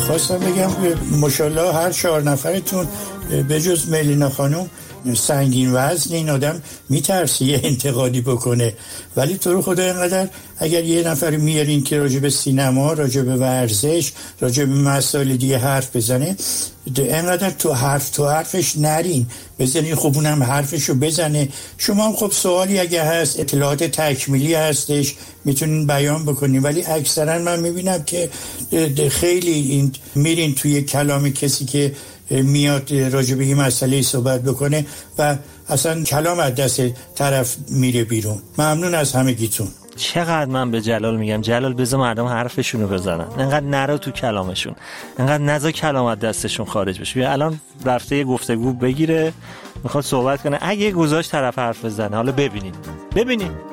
خواستم بگم ماشاءالله هر 4 نفرتون به جز ملینا خانم سنگین وزن، این آدم میترسی یه انتقادی بکنه، ولی تو رو خدا اینقدر اگر یه نفر میارین که راجع به سینما، راجع به ورزش، راجع به مسائل دیگه حرف بزنه، اینقدر تو حرفش نرین، بزنین خب اونم حرفشو بزنه. شما هم خب سوالی اگه هست، اطلاعات تکمیلی هستش میتونین بیان بکنین، ولی اکثرا من میبینم که خیلی این میرین توی کلام کسی که میاد راجع به این مسئله صحبت بکنه و اصلا کلام از دست طرف میره بیرون. ممنون از همگیتون. چقدر من به جلال میگم جلال بذار مردم حرفشونو بزنن، انقدر نرا تو کلامشون، انقدر نذار کلام از دستشون خارج بشه. بیا الان رفته یه گفتگو بگیره، میخواد صحبت کنه، اگه گذاشت طرف حرف بزنه، حالا ببینید